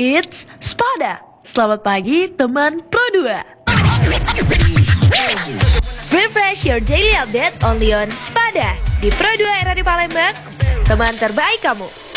It's Spada. Selamat pagi teman Pro 2. Refresh your daily update only on Spada di Pro 2 era di Palembang. Teman terbaik kamu.